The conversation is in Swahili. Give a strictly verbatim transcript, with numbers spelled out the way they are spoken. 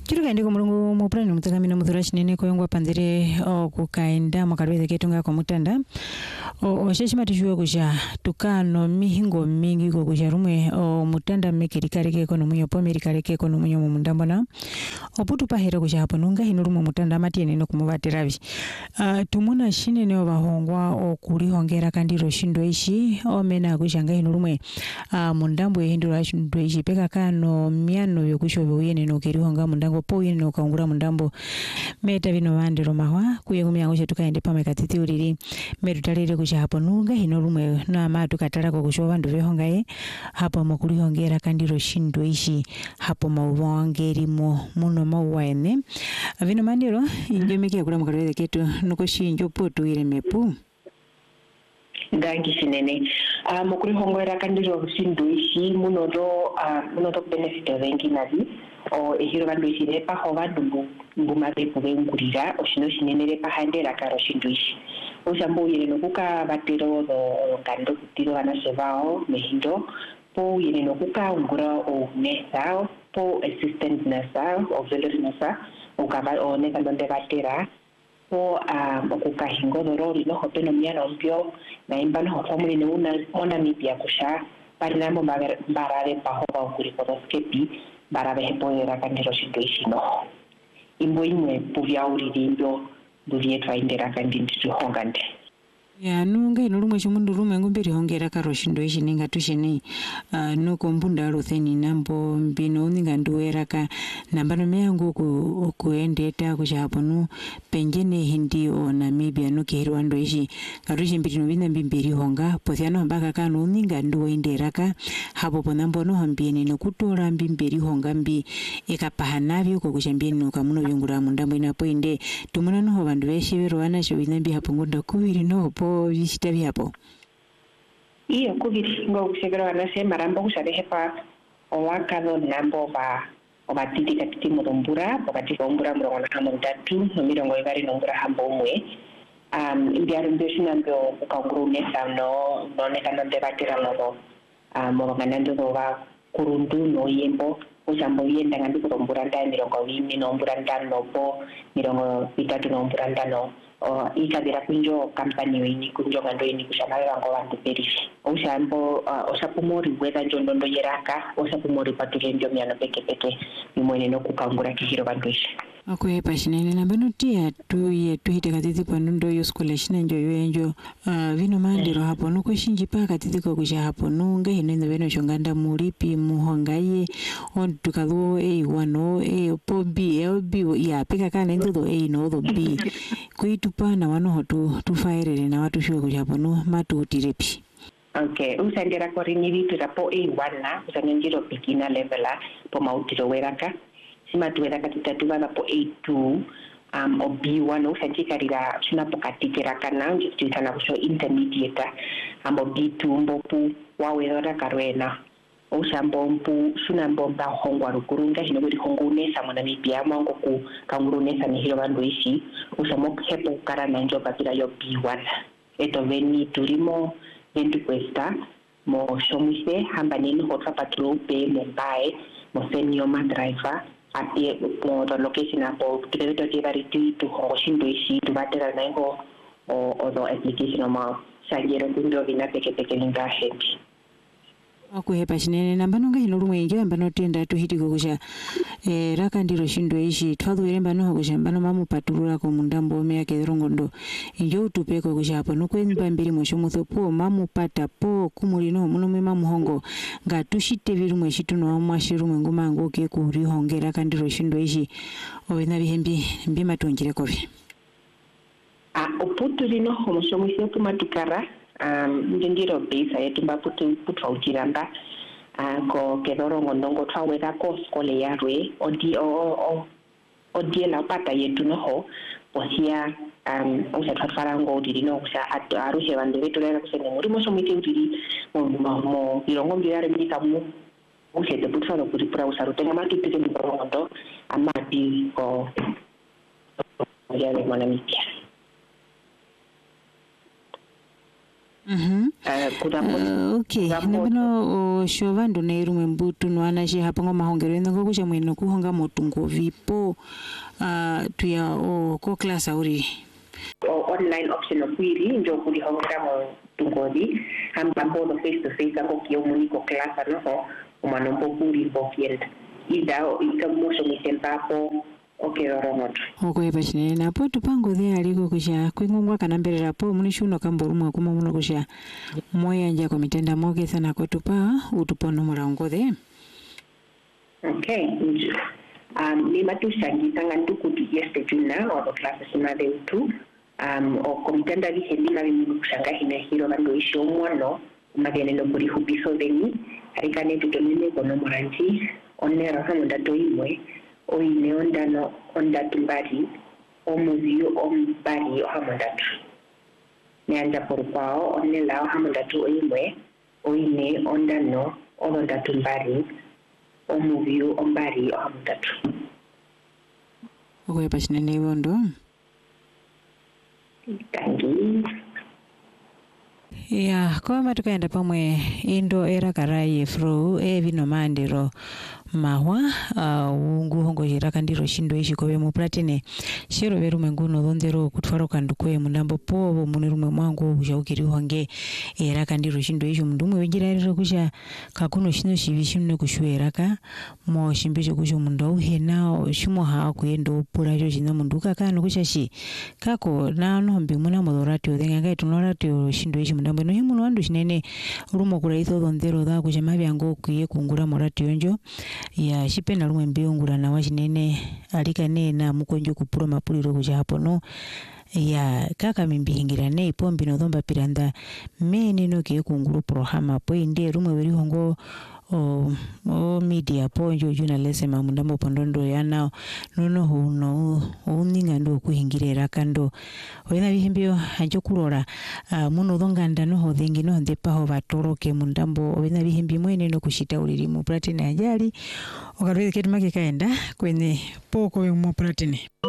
Chiruka ndiko mulungu muprani mutakamina muthura chinene koyongwa panzire kukaenda mwakalweze ketunga kwa mutanda o sheshima tishuwe kusha tukano mihingo mingi ko kusha rumwe o mutanda mekirikare ke kono munyo pomerikare ke kono munyo mundambona oputu pahera kusha hapo nunga hino rumwe mutanda matiene no kumubatirabi uh, tumuna shine ne bahongwa o kulihongera kandiro shindo ishi o mena kushanga hino rumwe uh, mundambo hindura shindo ishi peka kano miano yokusho yene no kirihonga mundango po yene no kaungura mundambo meta bino bandiro mahwa kuyegumya ngoshe tukaende pame katiti uriri merutalire kusha hapo nunga hino rumwe na matu katara ko kusho bandu behongaye hapo makulihongera kandiro shindo ishi hapo mauwangerimo muno mauwaene bino mandiro ingemeke kula mukalweze ketu nuko shinjo poto ile mepu ngangi sinene uh, mukuri hongera kandiro shindo ishi muno do uh, muno do benefit wengi nazi o ehiro bandu ishi repa hoba dumbu mbumate kubengurira oshino shinene repa handera karo shindo ishi oshambo yele nokuka batero do kando tiro bana sevao mehindo po yele nokuka ungura o nesa po assistant nesa o velos nesa o kaba o neka donde batera po a okuka hingo dorori no hopeno miano mpyo na imbano hofamuli ne una ona mipia kusha pari nambo barare paho ba unguri kodoskepi barabe hepoera kandiro shindo ishino imbo imwe puvya uriri imbyo dulie twaindera kandindu hongande ya nunga ino rumwe chumundu rumwe ngumbiri hongera karo shindo ishi ninga tushini uh, nuko mbunda rutheni nambo mbino uninga nduwera ka nambano meyangu ku kuendeta kusha hapo nu penjene hindi o Namibia nuki hirwa ndo ishi karushi mbiri nubina mbimbiri honga pothiano mbaka kano uninga nduwendera ka hapo po nambo no hambini nukutora mbimbiri honga mbi eka pahanavyo kukusha mbini nukamuno yungura mundambo inapo inde tumuna noho bandu beshi wero wana shobina mbi hapo ngunda kuwiri noho po visita viapo iyo kubiri ngo kushegera wanase marambo kusharehe pa owakado nambo ba obatiti katiti murumbura pokati kombura murongo na hamo ndatu no mirongo ibari nombura hambo umwe um imbiaru mbyo shinambyo ukanguru nesa no no neka no debatira lobo um mobanando doba kurundu no yembo usambo yenda ngambi kurumbura nda mirongo ine nombura ndano po mirongo itatu nombura ndano o ikabira kunjo kampani wini kunjo ngando ini kushamala ngo bantu perishi usambo uh, osapumori weda njondo ndo yeraka osapumori patule ndio myano peke peke nimwene no kukangura kihiro bandushi akwe pashinene nambano tia tu ye tuhite katiti panundo yo scholarship njo yenjo uh, vino mandiro hapo nuko shinji pa katiti ko kusha hapo nunga hinendo beno shonganda mulipi muhongaye on tukalo e wano e po b e b ya pika kana ndo e no do b kuitupa na wano hotu tufairere na watu shwe kusha hapo no matu utirepi. Okay, usandira koriniri turapo e wana usanyanjiro pikina levela po mautiro weraka sima tuwera katita tuwa po A two um, o B one usanjikarira tunapo katikira kana njitana kusho intermediate ambo B two mbopu wawera karwena usambo mpu sunambo mba hongwa rukurunga hino kuri hongune samona mipia mwango ku kangurune sami hilo bandu ishi usamo hepo kara na njo bakira yo B one eto veni turimo vendu questa mo shomise hamba nini hotfa patrol pe Mumbai mo senior driver ati mo the location apo tudeto tivariti tu hoshindo ishi tu batera nango o o do application ma sajero kundo vina peke peke linga head akwe pashinene nambano ngino rumwe nje mbano tenda tu hitiko kusha eh raka ndiro shindo ishi twalwere mbano kusha mbano mamu paturura ko mundambo me yake rongondo injo utupeko kusha hapo nukwemba mbiri mosho mutho po mamu pata po kumulino muno me mamu hongo ngatushite birumwe shituno amwashirumwe ngumango ke kuri hongera kandiro shindo ishi obena bihembi mbi matongire kobe a oputu lino homosho musyo tumatukara um ndindiro base yetumba putu putu uchiramba uh, ko kedoro ngondongo twawera ko skole yarwe odi o o odi la pata yetu noho posia um usa twafarango odi no usa arushe bande betu lera kusene muri moso miti udi mo mo irongo mbiyare mbika mu usa de putu no kuri pra usa rutenga matite de ngondo amati ko ya le mwana mipia Mhm. Uh, okay. Nabino shovandu na irumwe mbutu nwana shi hapango mahongero ndongo kusha mwino kuhonga motungo vipo uh, tuya o ko class auri o online option okwiri njo kuli hongera mo tungodi hamba bodo face to face ako kio muniko class no umano mbokuri bokienda ida ika musho mitembapo okeoromoto oko bashine napo tupango the aliko kusha kwingongwa kana mbere rapo munishuno kamborumwa kuma muno kusha moya nja ko mitenda moge sana ko tupa utupono murango the okay um ni matushangi tangantu kuti yeste juna o class sima de utu um o komitenda vi helina vi mushanga hina hiro bando isho mwana magene no kuri hupiso deni arikane tutonene kono moranti onera hamunda toimwe oine ondano ondatu mbari omuziyo ombari ohamundatu neanja porkwao onela ohamundatu oimwe oine ondano ondatu mbari omuziyo ombari ohamundatu okoye pashinene ibondo tangi ya kwa matukaenda pamwe indo era karai fro e vino mandiro mahwa uh, ungu hongo jiraka ndiro shindo ishi kobe mu platine shero beru menguno dhondero kutfaro kandukwe mundambo pobo munirume mwangu kujaukiri honge era kandiro shindo ishi mndumu wejira kusha kakuno shino shivishino kushweraka mo shimbicho kusho mundo henao shimo ha kuyendo pura jo shino munduka kanu kushashi kako na no mbi muna modorati odenga ngai tunorati shindo ishi mundambo no himuno andu shinene rumo kuraitho dhondero da kujama byango kuye kungura morati yonjo ya shipena rumwe mbiungura na washinene alika nena mukonjo kupura mapuliro kuja hapo no ya kaka mimbihingira ne pombi no dhomba piranda mene no ke kunguru prohama po inde rumwe weri hongo o o media po njo juna lesema mundambo pondondo yana nono huno uninga ndo kuhingirera kando wena bihimbio anjo kurora uh, muno dhonganda no hodhingi no ndepa ho batoroke mundambo wena bihimbi mwene no kushita uliri mu platine ajali okarweze ketu make kaenda kwenye poko yo mu platine